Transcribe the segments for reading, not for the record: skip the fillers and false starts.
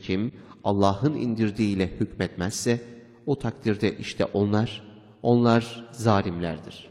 kim Allah'ın indirdiğiyle hükmetmezse, o takdirde işte onlar zalimlerdir.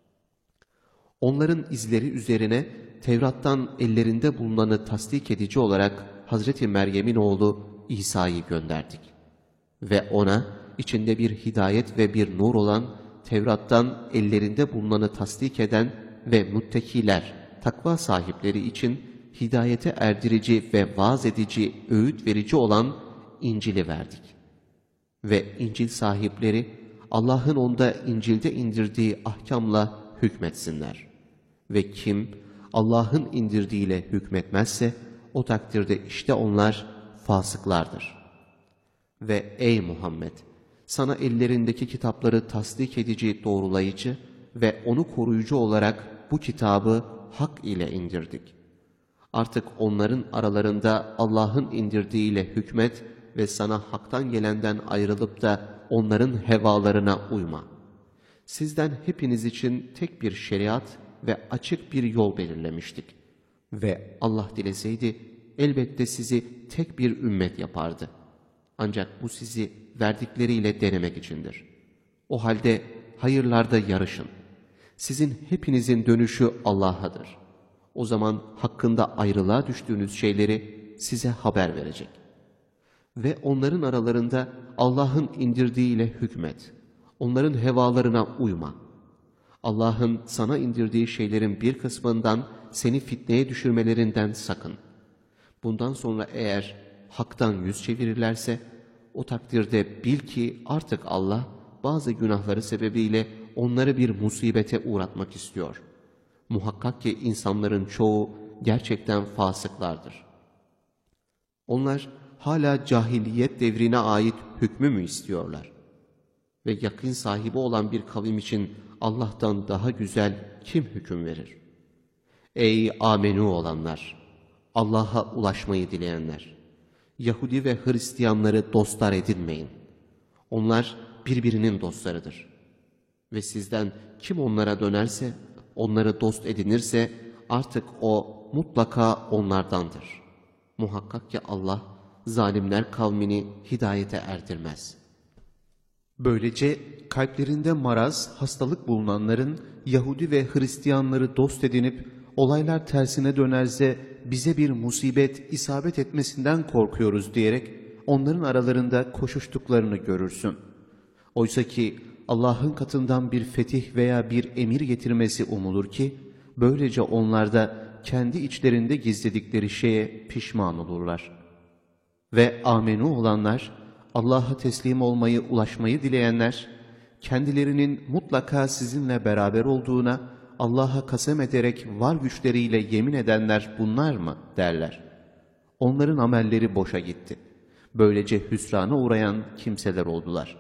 Onların izleri üzerine Tevrat'tan ellerinde bulunanı tasdik edici olarak Hazreti Meryem'in oğlu İsa'yı gönderdik. Ve ona içinde bir hidayet ve bir nur olan, Tevrat'tan ellerinde bulunanı tasdik eden ve muttakiler, takva sahipleri için hidayete erdirici ve vaaz edici, öğüt verici olan İncil'i verdik. Ve İncil sahipleri Allah'ın onda İncil'de indirdiği ahkamla hükmetsinler. Ve kim Allah'ın indirdiğiyle hükmetmezse, o takdirde işte onlar fasıklardır. Ve ey Muhammed! Sana ellerindeki kitapları tasdik edici, doğrulayıcı ve onu koruyucu olarak bu kitabı hak ile indirdik. Artık onların aralarında Allah'ın indirdiğiyle hükmet ve sana haktan gelenden ayrılıp da onların hevalarına uyma. Sizden hepiniz için tek bir şeriat ve açık bir yol belirlemiştik. Ve Allah dileseydi elbette sizi tek bir ümmet yapardı. Ancak bu sizi verdikleriyle denemek içindir. O halde hayırlarda yarışın. Sizin hepinizin dönüşü Allah'adır. O zaman hakkında ayrılığa düştüğünüz şeyleri size haber verecek. Ve onların aralarında Allah'ın indirdiğiyle hükmet. Onların hevalarına uyma. Allah'ın sana indirdiği şeylerin bir kısmından seni fitneye düşürmelerinden sakın. Bundan sonra eğer haktan yüz çevirirlerse, o takdirde bil ki artık Allah bazı günahları sebebiyle onları bir musibete uğratmak istiyor. Muhakkak ki insanların çoğu gerçekten fasıklardır. Onlar hala cahiliyet devrine ait hükmü mü istiyorlar? Ve yakın sahibi olan bir kavim için Allah'tan daha güzel kim hüküm verir? Ey amenu olanlar! Allah'a ulaşmayı dileyenler! Yahudi ve Hristiyanları dostlar edinmeyin. Onlar birbirinin dostlarıdır. Ve sizden kim onlara dönerse, onları dost edinirse artık o mutlaka onlardandır. Muhakkak ki Allah zalimler kavmini hidayete erdirmez. Böylece kalplerinde maraz, hastalık bulunanların Yahudi ve Hristiyanları dost edinip olaylar tersine dönerse bize bir musibet isabet etmesinden korkuyoruz diyerek onların aralarında koşuştuklarını görürsün. Oysa ki Allah'ın katından bir fetih veya bir emir getirmesi umulur ki böylece onlar da kendi içlerinde gizledikleri şeye pişman olurlar. Ve amenu olanlar, Allah'a teslim olmayı, ulaşmayı dileyenler, kendilerinin mutlaka sizinle beraber olduğuna Allah'a kasem ederek var güçleriyle yemin edenler bunlar mı derler. Onların amelleri boşa gitti. Böylece hüsrana uğrayan kimseler oldular.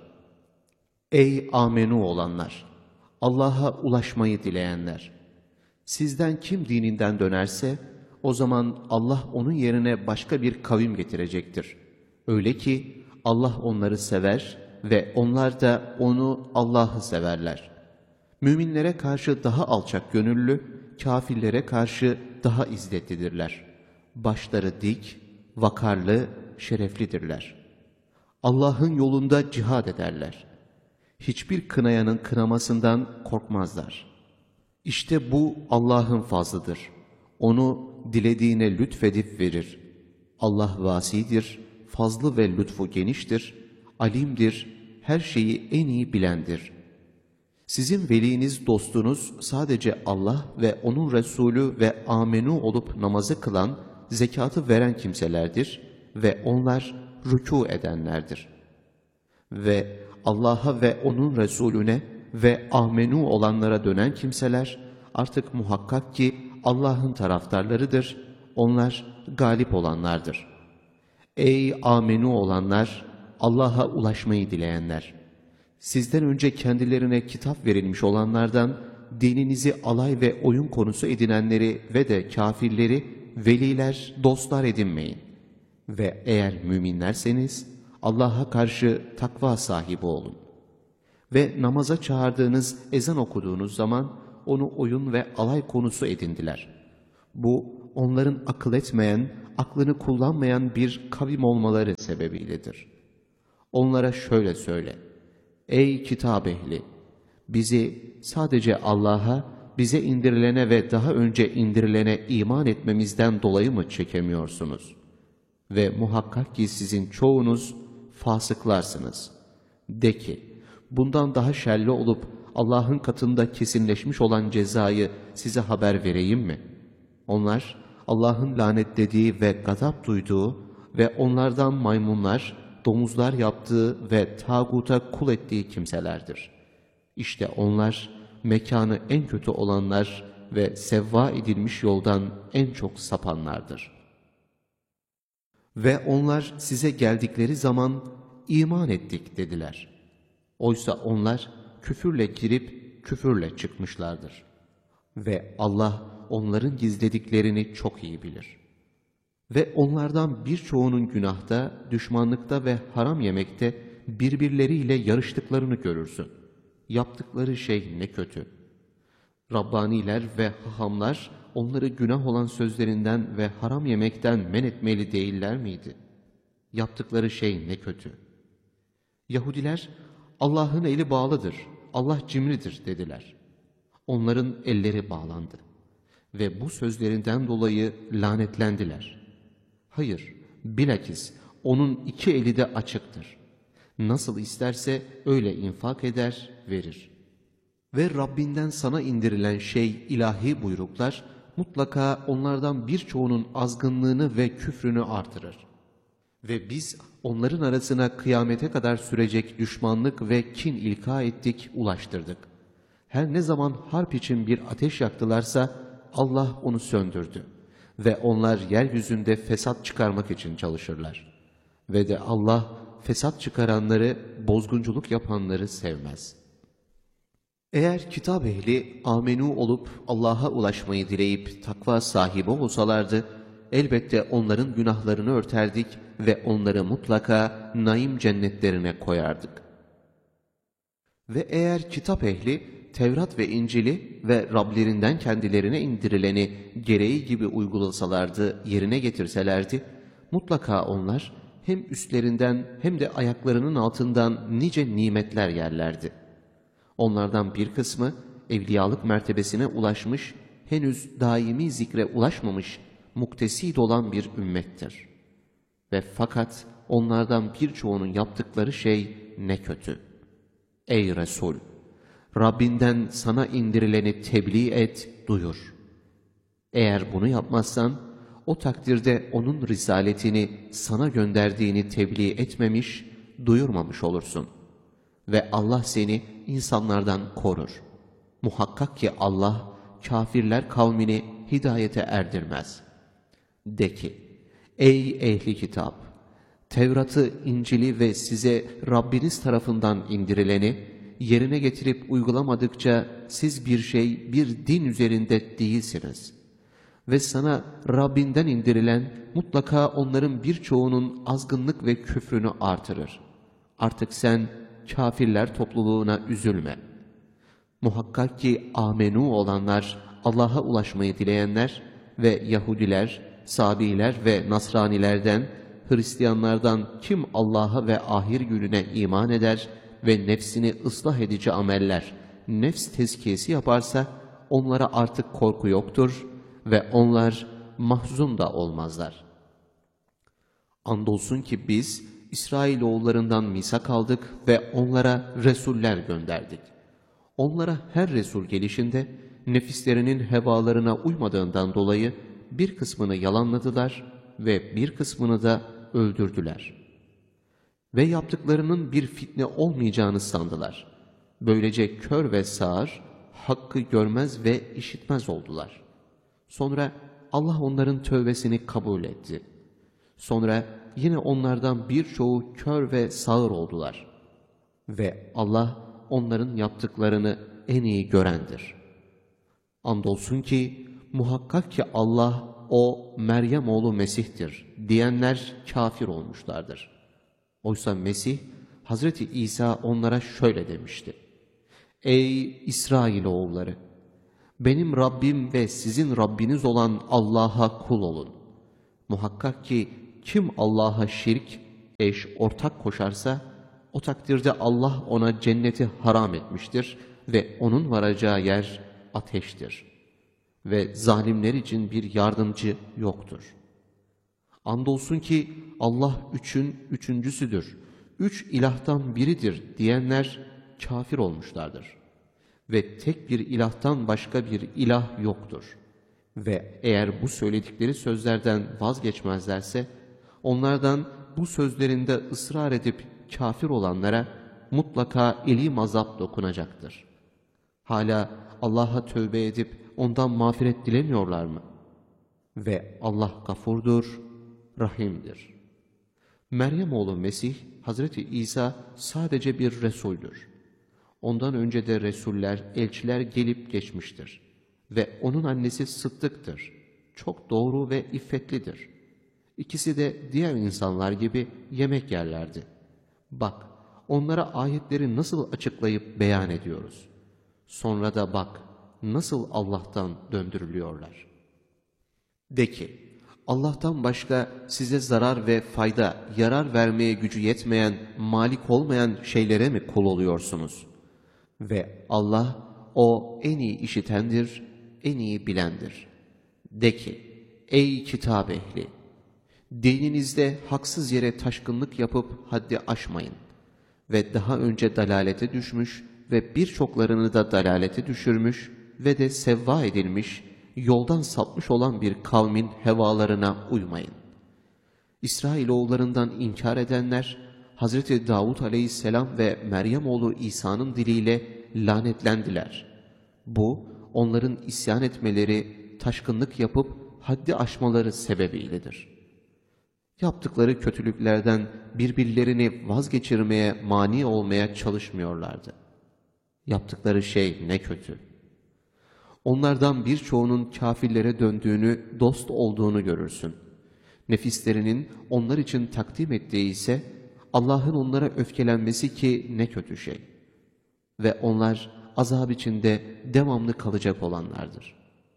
Ey amenu olanlar! Allah'a ulaşmayı dileyenler! Sizden kim dininden dönerse, o zaman Allah onun yerine başka bir kavim getirecektir. Öyle ki Allah onları sever ve onlar da onu, Allah'ı severler. Müminlere karşı daha alçak gönüllü, kafirlere karşı daha izzetlidirler. Başları dik, vakarlı, şereflidirler. Allah'ın yolunda cihad ederler. Hiçbir kınayanın kınamasından korkmazlar. İşte bu Allah'ın fazlıdır. Onu dilediğine lütfedip verir. Allah vasidir, fazlı ve lütfu geniştir, alimdir, her şeyi en iyi bilendir. Sizin veliniz, dostunuz sadece Allah ve onun Resulü ve amenu olup namazı kılan, zekatı veren kimselerdir ve onlar rükû edenlerdir. Ve Allah'a ve onun Resulüne ve amenu olanlara dönen kimseler artık muhakkak ki Allah'ın taraftarlarıdır, onlar galip olanlardır. Ey amenu olanlar, Allah'a ulaşmayı dileyenler! Sizden önce kendilerine kitap verilmiş olanlardan dininizi alay ve oyun konusu edinenleri ve de kafirleri veliler, dostlar edinmeyin. Ve eğer müminlerseniz Allah'a karşı takva sahibi olun. Ve namaza çağırdığınız, ezan okuduğunuz zaman onu oyun ve alay konusu edindiler. Bu onların akıl etmeyen, aklını kullanmayan bir kavim olmaları sebebiyledir. Onlara şöyle söyle: Ey kitap ehli! Bizi sadece Allah'a, bize indirilene ve daha önce indirilene iman etmemizden dolayı mı çekemiyorsunuz? Ve muhakkak ki sizin çoğunuz fasıklarsınız. De ki, bundan daha şerli olup Allah'ın katında kesinleşmiş olan cezayı size haber vereyim mi? Onlar Allah'ın lanetlediği ve gazap duyduğu ve onlardan maymunlar, domuzlar yaptığı ve tağuta kul ettiği kimselerdir. İşte onlar mekanı en kötü olanlar ve sevva edilmiş yoldan en çok sapanlardır. Ve onlar size geldikleri zaman iman ettik dediler. Oysa onlar küfürle girip küfürle çıkmışlardır. Ve Allah onların gizlediklerini çok iyi bilir. Ve onlardan birçoğunun günahta, düşmanlıkta ve haram yemekte birbirleriyle yarıştıklarını görürsün. Yaptıkları şey ne kötü. Rabbaniler ve hahamlar onları günah olan sözlerinden ve haram yemekten men etmeli değiller miydi? Yaptıkları şey ne kötü. Yahudiler Allah'ın eli bağlıdır, Allah cimridir dediler. Onların elleri bağlandı ve bu sözlerinden dolayı lanetlendiler. Hayır, bilakis onun iki eli de açıktır. Nasıl isterse öyle infak eder, verir. Ve Rabbinden sana indirilen şey ilahi buyruklar, mutlaka onlardan birçoğunun azgınlığını ve küfrünü artırır. Ve biz onların arasına kıyamete kadar sürecek düşmanlık ve kin ilka ettik, ulaştırdık. Her ne zaman harp için bir ateş yaktılarsa Allah onu söndürdü. Ve onlar yeryüzünde fesat çıkarmak için çalışırlar. Ve de Allah fesat çıkaranları, bozgunculuk yapanları sevmez. Eğer kitap ehli amenu olup Allah'a ulaşmayı dileyip takva sahibi olsalardı, elbette onların günahlarını örterdik ve onları mutlaka naim cennetlerine koyardık. Ve eğer kitap ehli Tevrat ve İncil'i ve Rablerinden kendilerine indirileni gereği gibi uygulasalardı, yerine getirselerdi, mutlaka onlar hem üstlerinden hem de ayaklarının altından nice nimetler yerlerdi. Onlardan bir kısmı evliyalık mertebesine ulaşmış, henüz daimi zikre ulaşmamış, muktesid olan bir ümmettir. Ve fakat onlardan birçoğunun yaptıkları şey ne kötü. Ey Resul! Rabbinden sana indirileni tebliğ et, duyur. Eğer bunu yapmazsan, o takdirde onun risaletini sana gönderdiğini tebliğ etmemiş, duyurmamış olursun. Ve Allah seni insanlardan korur. Muhakkak ki Allah, kafirler kavmini hidayete erdirmez. De ki, ey ehli kitap! Tevrat'ı, İncil'i ve size Rabbiniz tarafından indirileni, yerine getirip uygulamadıkça siz bir din üzerinde değilsiniz. Ve sana Rabbinden indirilen mutlaka onların birçoğunun azgınlık ve küfrünü artırır. Artık sen kafirler topluluğuna üzülme. Muhakkak ki amenu olanlar, Allah'a ulaşmayı dileyenler ve Yahudiler, Sabiler ve Nasranilerden, Hristiyanlardan kim Allah'a ve ahir gününe iman eder ve nefsini ıslah edici ameller, nefs tezkiyesi yaparsa onlara artık korku yoktur ve onlar mahzun da olmazlar. Andolsun ki biz İsrailoğullarından misak aldık ve onlara resuller gönderdik. Onlara her resul gelişinde nefislerinin hevalarına uymadığından dolayı bir kısmını yalanladılar ve bir kısmını da öldürdüler. Ve yaptıklarının bir fitne olmayacağını sandılar. Böylece kör ve sağır, hakkı görmez ve işitmez oldular. Sonra Allah onların tövbesini kabul etti. Sonra yine onlardan birçoğu kör ve sağır oldular. Ve Allah onların yaptıklarını en iyi görendir. Andolsun ki muhakkak ki Allah o Meryem oğlu Mesih'tir diyenler kafir olmuşlardır. Oysa Mesih, Hazreti İsa onlara şöyle demişti: Ey İsrailoğulları! Benim Rabbim ve sizin Rabbiniz olan Allah'a kul olun. Muhakkak ki kim Allah'a şirk, eş, ortak koşarsa, o takdirde Allah ona cenneti haram etmiştir ve onun varacağı yer ateştir. Ve zalimler için bir yardımcı yoktur. Andolsun ki Allah üçün üçüncüsüdür, üç ilahtan biridir diyenler kafir olmuşlardır. Ve tek bir ilahtan başka bir ilah yoktur. Ve eğer bu söyledikleri sözlerden vazgeçmezlerse, onlardan bu sözlerinde ısrar edip kafir olanlara mutlaka elim azap dokunacaktır. Hala Allah'a tövbe edip ondan mağfiret dilemiyorlar mı? Ve Allah gafurdur, rahimdir. Meryem oğlu Mesih, Hazreti İsa sadece bir Resuldür. Ondan önce de Resuller, elçiler gelip geçmiştir. Ve onun annesi Sıddık'tır. Çok doğru ve iffetlidir. İkisi de diğer insanlar gibi yemek yerlerdi. Bak, onlara ayetleri nasıl açıklayıp beyan ediyoruz. Sonra da bak, nasıl Allah'tan döndürülüyorlar. De ki, Allah'tan başka size zarar ve fayda, yarar vermeye gücü yetmeyen, malik olmayan şeylere mi kul oluyorsunuz? Ve Allah, O en iyi işitendir, en iyi bilendir. De ki, ey kitap ehli! Dininizde haksız yere taşkınlık yapıp haddi aşmayın. Ve daha önce dalalete düşmüş ve birçoklarını da dalalete düşürmüş ve de sevva edilmiş, yoldan sapmış olan bir kavmin hevalarına uymayın. İsrailoğullarından inkar edenler, Hazreti Davud aleyhisselam ve Meryem oğlu İsa'nın diliyle lanetlendiler. Bu, onların isyan etmeleri, taşkınlık yapıp haddi aşmaları sebebiyledir. Yaptıkları kötülüklerden birbirlerini vazgeçirmeye, mani olmaya çalışmıyorlardı. Yaptıkları şey ne kötü. Onlardan birçoğunun kafirlere döndüğünü, dost olduğunu görürsün. Nefislerinin onlar için takdim ettiği ise Allah'ın onlara öfkelenmesi ki ne kötü şey. Ve onlar azap içinde devamlı kalacak olanlardır.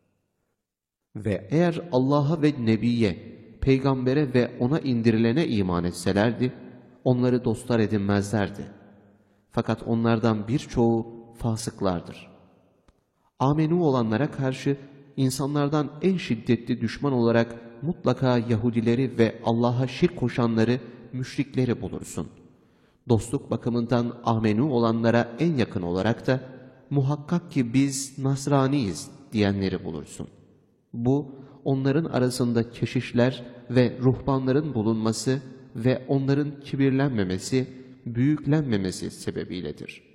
Ve eğer Allah'a ve Nebiye, peygambere ve ona indirilene iman etselerdi, onları dostlar edinmezlerdi. Fakat onlardan birçoğu fasıklardır. Amenu olanlara karşı insanlardan en şiddetli düşman olarak mutlaka Yahudileri ve Allah'a şirk koşanları, müşrikleri bulursun. Dostluk bakımından amenu olanlara en yakın olarak da muhakkak ki biz Nasraniyiz diyenleri bulursun. Bu, onların arasında keşişler ve ruhbanların bulunması ve onların kibirlenmemesi, büyüklenmemesi sebebiyledir.